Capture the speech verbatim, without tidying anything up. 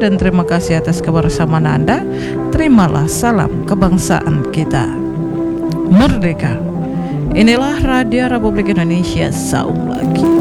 dan terima kasih atas kebersamaan Anda. Terimalah salam kebangsaan kita. Merdeka! Inilah Radio Republik Indonesia, saum lagi.